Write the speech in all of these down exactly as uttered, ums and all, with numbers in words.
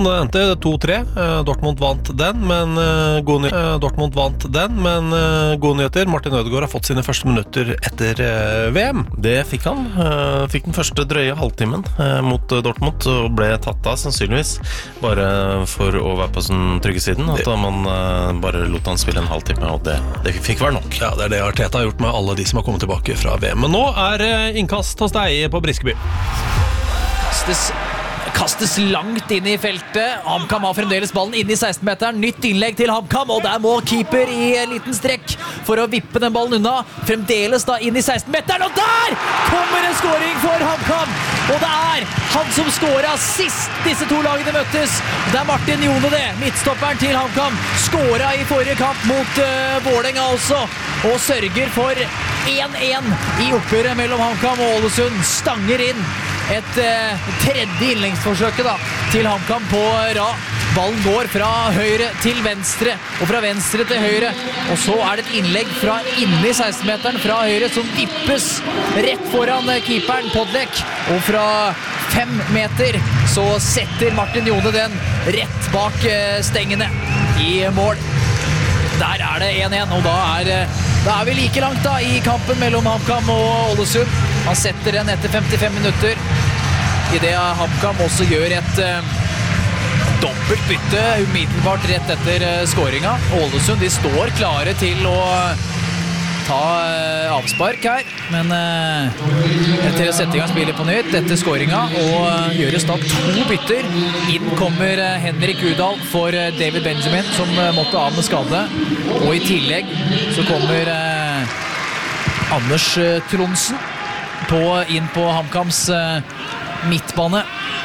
Det endte to tre. Dortmund vant den, men gode nyheter. Dortmund vant den, men gode nyheter. Martin Ødegaard har fått sine første minutter etter V M. Det fikk han. Fikk den første drøye halvtimen mot Dortmund og ble tatt av sannsynligvis bare for å være på sånn trygge siden. At man bare lot han spille en halvtime, og det, det fikk være nok. Ja, det er det Arteta har gjort med alle de som har kommet tilbake fra V M. Men nå er innkast hos deg på Briskeby. Kastes Kastes langt inn i feltet. HamKam har fremdeles ballen inn i seksten-meteren. Nytt innlegg til HamKam, og der må keeper i en liten strekk for å vippe den ballen unna. Fremdeles da inn i seksten-meteren, og der kommer en scoring for HamKam! Og det er han som scoret sist disse to lagene møttes. Det er Martin Jone det, midtstopperen til HamKam. Scoret i forrige kamp mot uh, Vålerenga også, og sørger for én én i oppgjøret mellom HamKam og Ålesund. Stanger inn et eh, tredje innleggsforsøket da, til HamKam på rad. Ballen går fra høyre til venstre, og fra venstre til høyre. Og så er det et innlegg fra inni seksten-meteren fra høyre som vippes rett foran keeperen Podlek. Og fra fem meter så setter Martin Jone den rett bak eh, stengene i mål. Der er det én én, og da er, da er vi like langt da i kampen mellom HamKam og Ålesund. Han setter den etter femtifem minutter, i det HamKam også gjør et eh, dobbelt bytte umiddelbart rett etter eh, skåringa. Ålesund, de står klare til å ta eh, avspark her, men eh, etter å sette i gang spillet på nytt etter skåringa, og eh, gjøres da to bytter. Inn kommer eh, Henrik Udal for eh, David Benjamin, som eh, måtte av med skade, og i tillegg så kommer eh, Anders eh, Tronsen på, inn på HamKams eh, midtbane.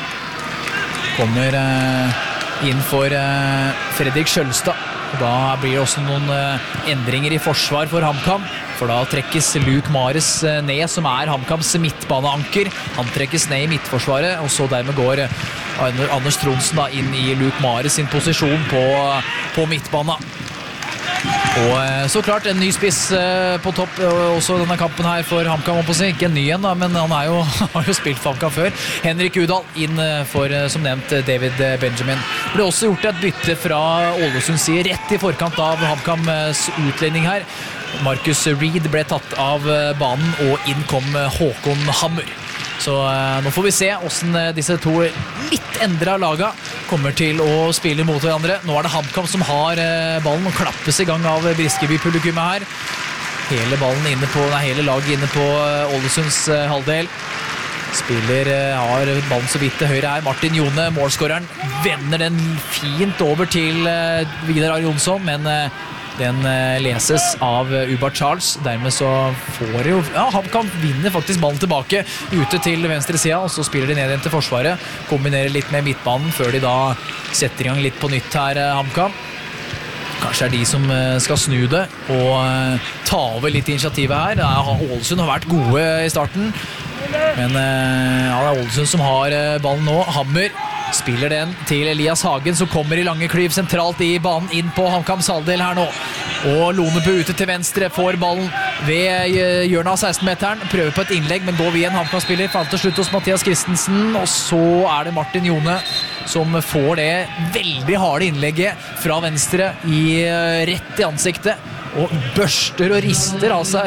Kommer eh, inn for eh, Fredrik Skjølstad. Og da blir det også noen eh, endringer i forsvar for HamKam, for da trekkes Luke Mares eh, ned, som er HamKams midtbaneanker. Han trekkes ned i midtforsvaret, og så dermed går eh, Anders Tronsen da inn i Luke Mares sin posisjon på, på midtbanen. Og så klart en ny spiss på topp også denne kampen her for HamKam, ikke en ny en da, men han er jo, har jo spilt for HamKam før. Henrik Udal inn for, som nevnt, David Benjamin. Det ble også gjort et bytte fra Ålesunds side rett i forkant av HamKams utlending her. Marcus Reed ble tatt av banen, og inn kom Håkon Hammer. Så uh, nå får vi se hvordan uh, disse to litt endret laga kommer til å spille mot hverandre. Nå er det HamKam som har uh, ballen og klappes i gang av Briskeby-publikummet her. Hele ballen inne på, nei, hele laget inne på uh, Ålesunds uh, halvdel. Spiller uh, har ballen så vidt til høyre her. Martin Jone, målskåreren, vender den fint over til uh, Vidar Jonsson, men uh, den uh, leses av uh, Ubar Charles. Dermed så får jo ja, HamKam vinner faktisk ballen tilbake ute til venstre siden, og så spiller de ned igjen til forsvaret, kombinerer litt med midtbanen før de da setter i gang litt på nytt her, uh, HamKam. Kanskje er de som uh, skal snu det og uh, ta over litt initiativet her. Ja, Ålesund har vært gode i starten, men uh, ja, det er Ålesund som har uh, ballen nå. Hammer spiller den til Elias Hagen, som kommer i lange klyv sentralt i banen inn på HamKams halvdel her nå. Og Lonebu ute til venstre får ballen ved hjørnet av seksten-meteren. Prøver på et innlegg, men går via en HamKam-spiller. Falt til slutt hos Mathias Christensen, og så er det Martin Jone som får det veldig harde innlegget fra venstre i, rett i ansiktet. Og børster og rister altså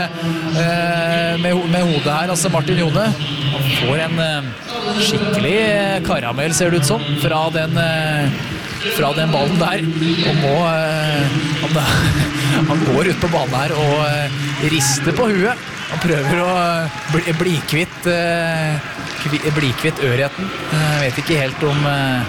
med, med hodet her, altså Martin Jone. Han får en skikkelig karamell, ser det ut som, fra den, fra den ballen der. Og må, han, han går ut på banen her og rister på huet. Han prøver å bli, bli kvitt, bli kvitt ørheten. Jeg vet ikke helt om...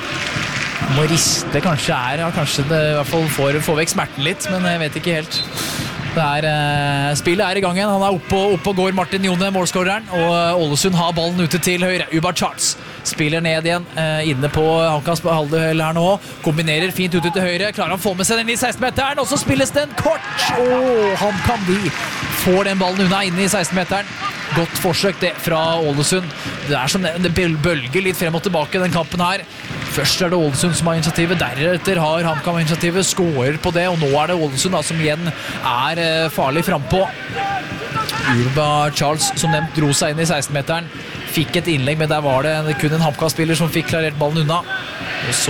må riste kanskje er, ja, kanskje det i hvert fall får, får vekk smerten litt, men jeg vet ikke helt. Det er, uh, spillet er i gang igjen, han er oppe og, oppe og går Martin Jone, målskåreren, og Ålesund har ballen ute til høyre. Ubar Charles spiller ned igjen, uh, inne på HamKams halvdel her nå, kombinerer fint ute til høyre, klarer han å få med seg den i seksten-meteren, og så spilles den kort, og HamKam de får den ballen unna inne i seksten-meteren. Godt forsøk det fra Ålesund. Det er som det, det bølger litt frem og tilbake den kampen her. Først er det Ålesund som har initiativet, deretter har HamKam initiativet, skårer på det, og nå er det Ålesund da, som igjen er eh, farlig frempå. Ubar Charles, som nevnt, dro seg inn i seksten-meteren, fikk et innlegg, men der var det kun en HamKam-spiller som fikk klarert ballen unna. Og så